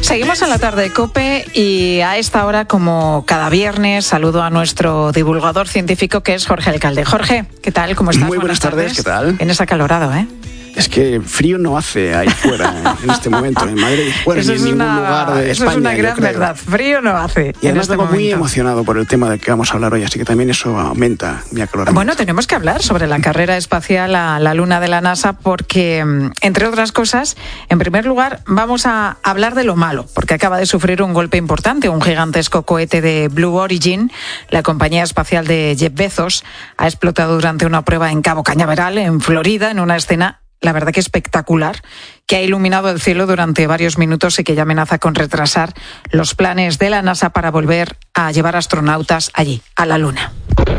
Seguimos en la tarde de COPE y a esta hora, como cada viernes, saludo a nuestro divulgador científico que es Jorge Alcalde. Jorge, ¿qué tal? ¿Cómo estás? Muy buenas tardes, ¿qué tal? Vienes acalorado, ¿eh? Es que frío no hace ahí fuera en este momento, en Madrid. Bueno, ni en ningún lugar de España. Eso es una gran verdad. Frío no hace. Y además vengo muy emocionado por el tema del que vamos a hablar hoy, así que también eso aumenta mi acaloramiento. Bueno, tenemos que hablar sobre la carrera espacial a la Luna de la NASA porque, entre otras cosas, en primer lugar, vamos a hablar de lo malo, porque acaba de sufrir un golpe importante. Un gigantesco cohete de Blue Origin, la compañía espacial de Jeff Bezos, ha explotado durante una prueba en Cabo Cañaveral, en Florida, en una escena, la verdad que espectacular, que ha iluminado el cielo durante varios minutos y que ya amenaza con retrasar los planes de la NASA para volver a llevar astronautas allí, a la Luna.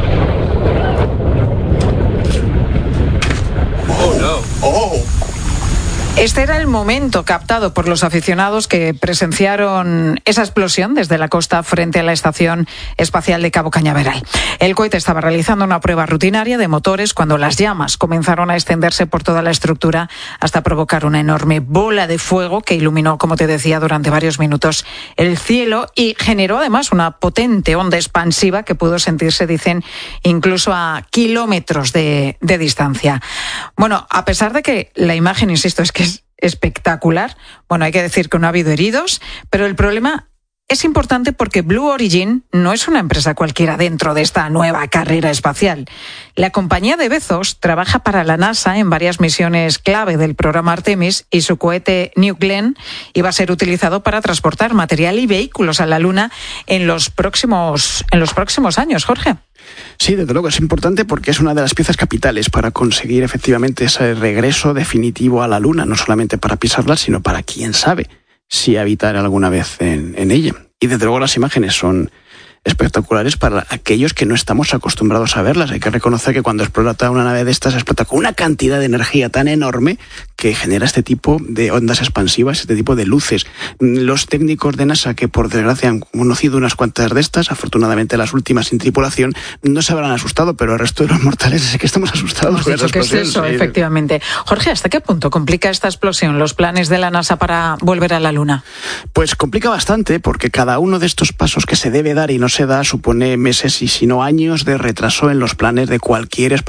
Oh, no. Oh. Este era el momento captado por los aficionados que presenciaron esa explosión desde la costa frente a la Estación Espacial de Cabo Cañaveral. El cohete estaba realizando una prueba rutinaria de motores cuando las llamas comenzaron a extenderse por toda la estructura hasta provocar una enorme bola de fuego que iluminó, como te decía, durante varios minutos el cielo y generó además una potente onda expansiva que pudo sentirse, dicen, incluso a kilómetros de distancia. Bueno, a pesar de que la imagen, insisto, es que es espectacular. Bueno, hay que decir que no ha habido heridos, pero el problema es importante porque Blue Origin no es una empresa cualquiera dentro de esta nueva carrera espacial. La compañía de Bezos trabaja para la NASA en varias misiones clave del programa Artemis y su cohete New Glenn iba a ser utilizado para transportar material y vehículos a la Luna en los próximos años, Jorge. Sí, desde luego es importante porque es una de las piezas capitales para conseguir efectivamente ese regreso definitivo a la Luna, no solamente para pisarla, sino para, quién sabe, si habitar alguna vez en ella. Y desde luego las imágenes son espectaculares para aquellos que no estamos acostumbrados a verlas. Hay que reconocer que cuando explota una nave de estas, explota con una cantidad de energía tan enorme que genera este tipo de ondas expansivas, este tipo de luces. Los técnicos de NASA, que por desgracia han conocido unas cuantas de estas, afortunadamente las últimas sin tripulación, no se habrán asustado, pero el resto de los mortales es que estamos asustados con esa explosión. ¿Qué es eso, efectivamente? Jorge, ¿hasta qué punto complica esta explosión los planes de la NASA para volver a la Luna? Pues complica bastante, porque cada uno de estos pasos que se debe dar y no se da supone meses y si no años de retraso en los planes de cualquier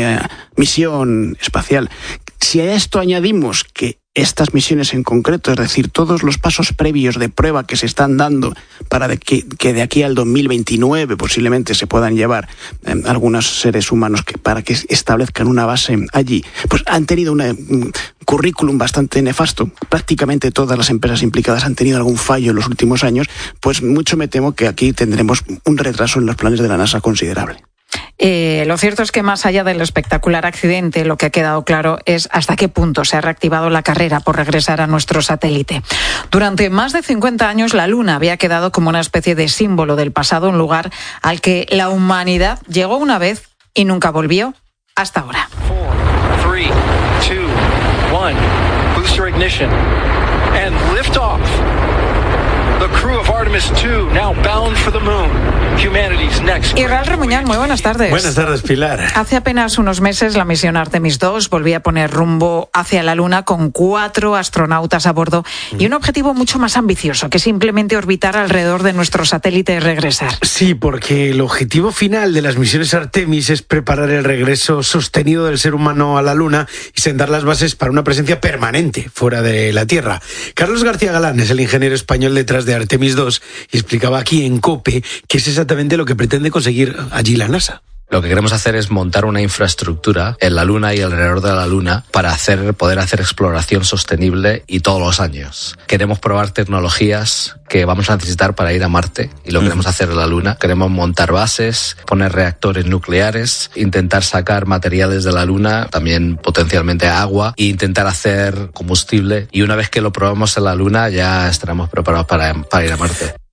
misión espacial. Si a esto añadimos que estas misiones en concreto, es decir, todos los pasos previos de prueba que se están dando para que de aquí al 2029 posiblemente se puedan llevar algunos seres humanos para que establezcan una base allí, pues han tenido un currículum bastante nefasto. Prácticamente todas las empresas implicadas han tenido algún fallo en los últimos años, pues mucho me temo que aquí tendremos un retraso en los planes de la NASA considerable. Lo cierto es que más allá del espectacular accidente, lo que ha quedado claro es hasta qué punto se ha reactivado la carrera por regresar a nuestro satélite. Durante más de 50 años, la Luna había quedado como una especie de símbolo del pasado, un lugar al que la humanidad llegó una vez y nunca volvió hasta ahora. 4, 3, 2, 1, booster ignition and lift off. The crew of Artemis 2 now bound for the moon. Humanity's next. Israel Remuñán, muy buenas tardes. Buenas tardes, Pilar. Hace apenas unos meses la misión Artemis 2 volvía a poner rumbo hacia la Luna con 4 astronautas a bordo y un objetivo mucho más ambicioso que simplemente orbitar alrededor de nuestro satélite y regresar. Sí, porque el objetivo final de las misiones Artemis es preparar el regreso sostenido del ser humano a la Luna y sentar las bases para una presencia permanente fuera de la Tierra. Carlos García Galán es el ingeniero español detrás de Artemis 2 y explicaba aquí en COPE qué es exactamente lo que pretende conseguir allí la NASA. Lo que queremos hacer es montar una infraestructura en la Luna y alrededor de la Luna para poder hacer exploración sostenible y todos los años. Queremos probar tecnologías que vamos a necesitar para ir a Marte y lo queremos hacer en la Luna. Queremos montar bases, poner reactores nucleares, intentar sacar materiales de la Luna, también potencialmente agua, e intentar hacer combustible. Y una vez que lo probamos en la Luna ya estaremos preparados para ir a Marte.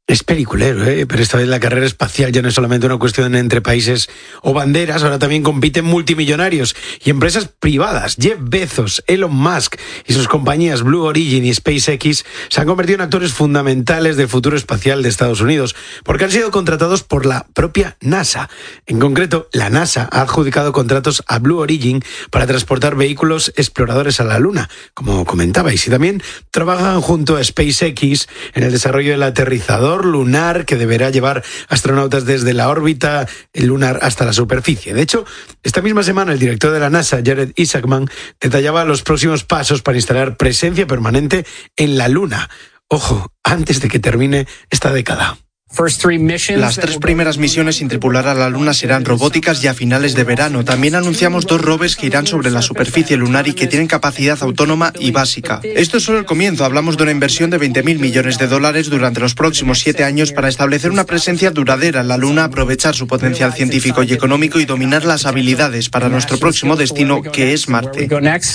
Es peliculero, pero esta vez la carrera espacial ya no es solamente una cuestión entre países o banderas, ahora también compiten multimillonarios y empresas privadas. Jeff Bezos, Elon Musk y sus compañías Blue Origin y SpaceX se han convertido en actores fundamentales del futuro espacial de Estados Unidos, porque han sido contratados por la propia NASA. En concreto, la NASA ha adjudicado contratos a Blue Origin para transportar vehículos exploradores a la Luna, como comentabais, y también trabajan junto a SpaceX en el desarrollo del aterrizador lunar que deberá llevar astronautas desde la órbita lunar hasta la superficie. De hecho, esta misma semana el director de la NASA, Jared Isaacman, detallaba los próximos pasos para instalar presencia permanente en la Luna. Ojo, antes de que termine esta década. Las 3 primeras misiones sin tripular a la Luna serán robóticas y a finales de verano. También anunciamos 2 rovers que irán sobre la superficie lunar y que tienen capacidad autónoma y básica. Esto es solo el comienzo. Hablamos de una inversión de $20.000 millones durante los próximos 7 años para establecer una presencia duradera en la Luna, aprovechar su potencial científico y económico y dominar las habilidades para nuestro próximo destino, que es Marte.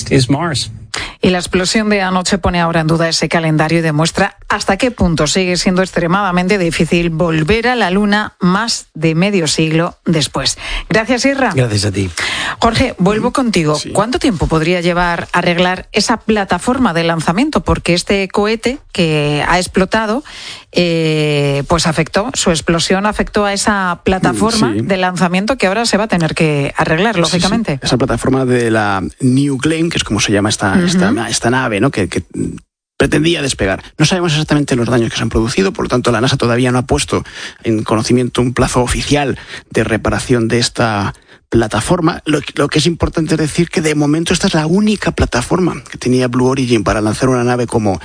Y la explosión de anoche pone ahora en duda ese calendario y demuestra hasta qué punto sigue siendo extremadamente difícil volver a la Luna más de medio siglo después. Gracias, Isra. Gracias a ti. Jorge, vuelvo contigo. Sí. ¿Cuánto tiempo podría llevar arreglar esa plataforma de lanzamiento? Porque este cohete que ha explotado, pues su explosión afectó a esa plataforma de lanzamiento que ahora se va a tener que arreglar, lógicamente. Sí. Esa plataforma de la New Glenn, que es como se llama esta nave, ¿no? que pretendía despegar. No sabemos exactamente los daños que se han producido, por lo tanto la NASA todavía no ha puesto en conocimiento un plazo oficial de reparación de esta plataforma. Lo que es importante es decir que de momento esta es la única plataforma que tenía Blue Origin para lanzar una nave como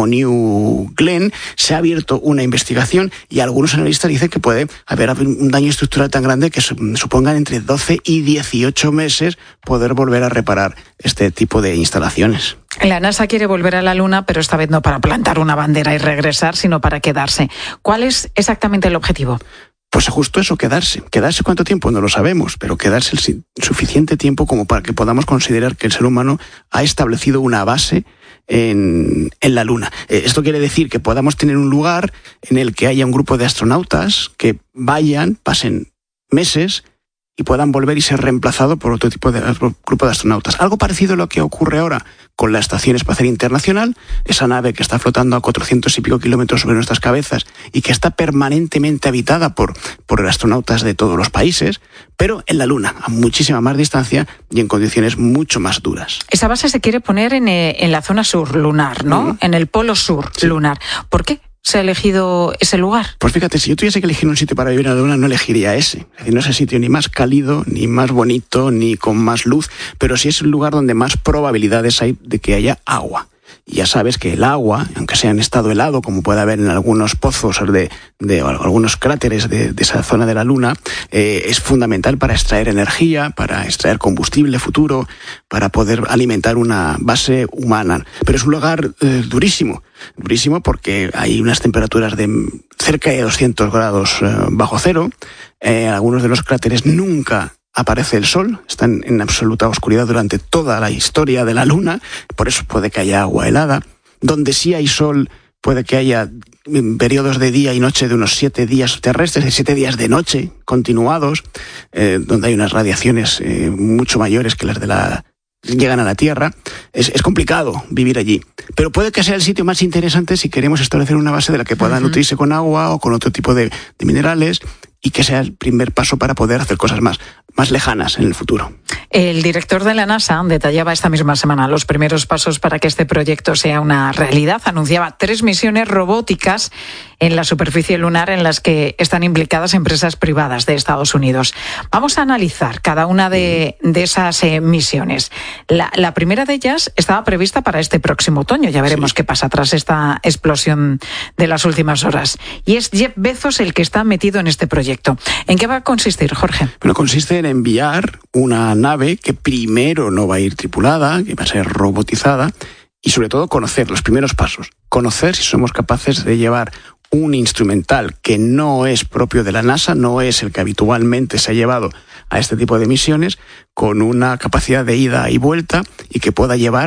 New Glenn. Se ha abierto una investigación y algunos analistas dicen que puede haber un daño estructural tan grande que supongan entre 12 y 18 meses poder volver a reparar este tipo de instalaciones. La NASA quiere volver a la Luna, pero esta vez no para plantar una bandera y regresar, sino para quedarse. ¿Cuál es exactamente el objetivo? Pues justo eso, quedarse. ¿Quedarse cuánto tiempo? No lo sabemos, pero quedarse el suficiente tiempo como para que podamos considerar que el ser humano ha establecido una base en la Luna. Esto quiere decir que podamos tener un lugar en el que haya un grupo de astronautas que vayan, pasen meses y puedan volver y ser reemplazados por otro tipo de grupo de astronautas. Algo parecido a lo que ocurre ahora con la Estación Espacial Internacional, esa nave que está flotando a 400 y pico kilómetros sobre nuestras cabezas y que está permanentemente habitada por astronautas de todos los países, pero en la Luna, a muchísima más distancia y en condiciones mucho más duras. Esa base se quiere poner en la zona sur lunar, ¿no? En el polo sur lunar. ¿Por qué se ha elegido ese lugar? Pues fíjate, si yo tuviese que elegir un sitio para vivir en la Luna, no elegiría ese. Es decir, no es el sitio ni más cálido, ni más bonito, ni con más luz, pero sí es el lugar donde más probabilidades hay de que haya agua. Y ya sabes que el agua, aunque sea en estado helado, como puede haber en algunos pozos de algunos cráteres de esa zona de la Luna, es fundamental para extraer energía, para extraer combustible futuro, para poder alimentar una base humana. Pero es un lugar durísimo porque hay unas temperaturas de cerca de 200 grados bajo cero. Algunos de los cráteres nunca aparece el sol, están en absoluta oscuridad durante toda la historia de la Luna, por eso puede que haya agua helada. Donde sí hay sol, puede que haya periodos de día y noche de unos 7 días terrestres, de 7 días de noche continuados, donde hay unas radiaciones mucho mayores que las llegan a la Tierra. Es complicado vivir allí, pero puede que sea el sitio más interesante si queremos establecer una base de la que pueda nutrirse con agua o con otro tipo de minerales, y que sea el primer paso para poder hacer cosas más lejanas en el futuro. El director de la NASA detallaba esta misma semana los primeros pasos para que este proyecto sea una realidad. Anunciaba 3 misiones robóticas en la superficie lunar en las que están implicadas empresas privadas de Estados Unidos. Vamos a analizar cada una de esas misiones. La primera de ellas estaba prevista para este próximo otoño. Ya veremos qué pasa tras esta explosión de las últimas horas. Y es Jeff Bezos el que está metido en este proyecto. ¿En qué va a consistir, Jorge? Bueno, consiste en enviar una nave que primero no va a ir tripulada, que va a ser robotizada, y sobre todo conocer los primeros pasos. Conocer si somos capaces de llevar un instrumental que no es propio de la NASA, no es el que habitualmente se ha llevado a este tipo de misiones, con una capacidad de ida y vuelta y que pueda llevar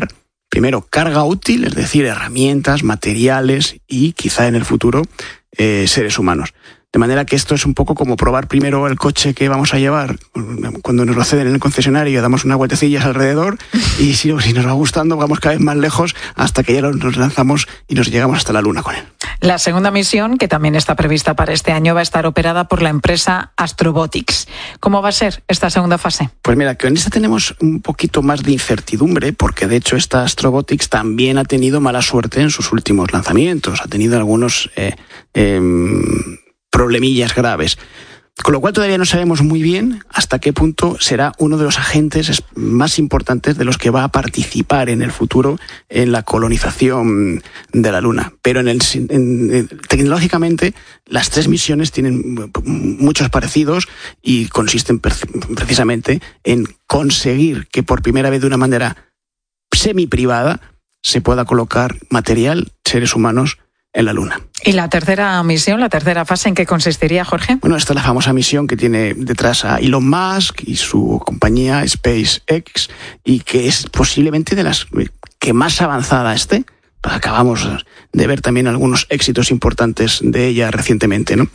primero, carga útil, es decir, herramientas, materiales y quizá en el futuro seres humanos. De manera que esto es un poco como probar primero el coche que vamos a llevar. Cuando nos lo ceden en el concesionario, damos unas vueltecillas alrededor y si nos va gustando, vamos cada vez más lejos hasta que ya nos lanzamos y nos llegamos hasta la Luna con él. La segunda misión, que también está prevista para este año, va a estar operada por la empresa Astrobotics. ¿Cómo va a ser esta segunda fase? Pues mira, que en esta tenemos un poquito más de incertidumbre, porque de hecho esta Astrobotics también ha tenido mala suerte en sus últimos lanzamientos. Ha tenido algunos problemillas graves. Con lo cual todavía no sabemos muy bien hasta qué punto será uno de los agentes más importantes de los que va a participar en el futuro en la colonización de la Luna. Pero tecnológicamente las 3 misiones tienen muchos parecidos y consisten precisamente en conseguir que por primera vez de una manera semi-privada se pueda colocar material, seres humanos, en la Luna. ¿Y la tercera misión, la tercera fase, en qué consistiría, Jorge? Bueno, esta es la famosa misión que tiene detrás a Elon Musk y su compañía SpaceX y que es posiblemente de las que más avanzada esté. Acabamos de ver también algunos éxitos importantes de ella recientemente, ¿no?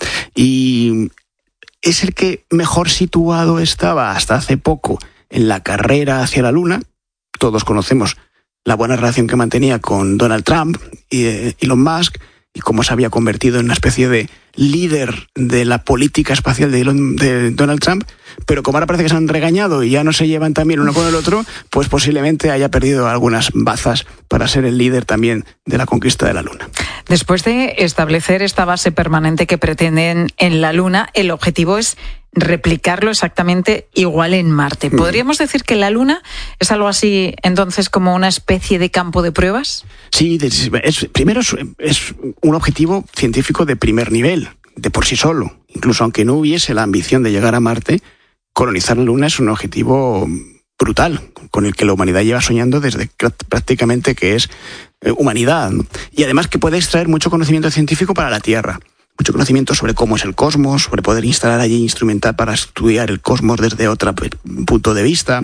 Y es el que mejor situado estaba hasta hace poco en la carrera hacia la Luna. Todos conocemos la buena relación que mantenía con Donald Trump y Elon Musk y cómo se había convertido en una especie de líder de la política espacial de Donald Trump, pero como ahora parece que se han regañado y ya no se llevan tan bien uno con el otro, pues posiblemente haya perdido algunas bazas para ser el líder también de la conquista de la Luna. Después de establecer esta base permanente que pretenden en la Luna, el objetivo es replicarlo exactamente igual en Marte. ¿Podríamos decir que la Luna es algo así, entonces, como una especie de campo de pruebas? Sí, primero es un objetivo científico de primer nivel, de por sí solo. Incluso aunque no hubiese la ambición de llegar a Marte, colonizar la Luna es un objetivo brutal, con el que la humanidad lleva soñando desde prácticamente que es humanidad, ¿no? Y además que puede extraer mucho conocimiento científico para la Tierra. Mucho conocimiento sobre cómo es el cosmos, sobre poder instalar allí instrumental para estudiar el cosmos desde otro punto de vista,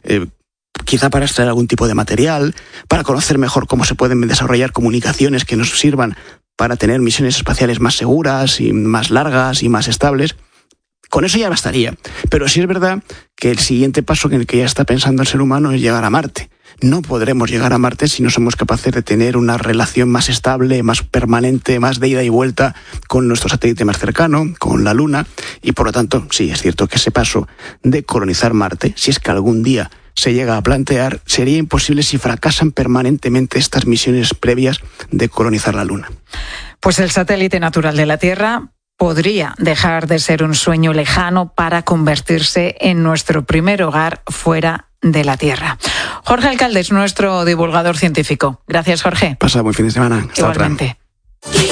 quizá para extraer algún tipo de material, para conocer mejor cómo se pueden desarrollar comunicaciones que nos sirvan para tener misiones espaciales más seguras y más largas y más estables. Con eso ya bastaría. Pero sí es verdad que el siguiente paso en el que ya está pensando el ser humano es llegar a Marte. No podremos llegar a Marte si no somos capaces de tener una relación más estable, más permanente, más de ida y vuelta con nuestro satélite más cercano, con la Luna, y por lo tanto, sí, es cierto que ese paso de colonizar Marte, si es que algún día se llega a plantear, sería imposible si fracasan permanentemente estas misiones previas de colonizar la Luna. Pues el satélite natural de la Tierra podría dejar de ser un sueño lejano para convertirse en nuestro primer hogar fuera de la Tierra. Jorge Alcalde es nuestro divulgador científico. Gracias, Jorge. Pasa buen fin de semana. Hasta igualmente. Otra.